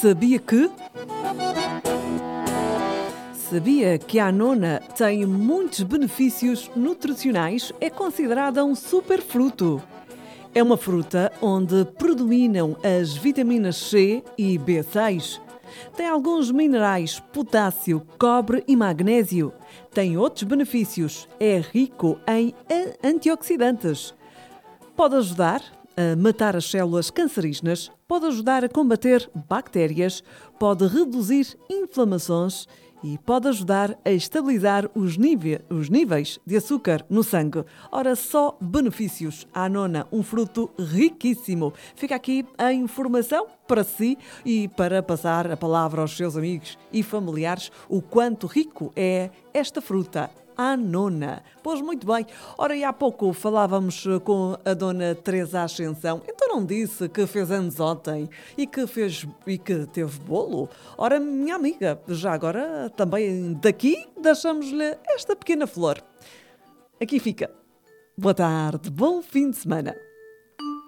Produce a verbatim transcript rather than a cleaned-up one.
Sabia que? Sabia que a anona tem muitos benefícios nutricionais? É considerada um superfruto. É uma fruta onde predominam as vitaminas C e B seis. Tem alguns minerais, potássio, cobre e magnésio. Tem outros benefícios. É rico em antioxidantes. Pode ajudar a matar as células cancerígenas, pode ajudar a combater bactérias, pode reduzir inflamações e pode ajudar a estabilizar os, níve- os níveis de açúcar no sangue. Ora, só benefícios. A anona, um fruto riquíssimo. Fica aqui a informação para si e para passar a palavra aos seus amigos e familiares o quanto rico é esta fruta. A anona. Pois muito bem. Ora, e há pouco falávamos com a dona Teresa Ascensão. Então não disse que fez anos ontem e que, fez, e que teve bolo? Ora, minha amiga, já agora também daqui deixamos-lhe esta pequena flor. Aqui fica. Boa tarde, bom fim de semana.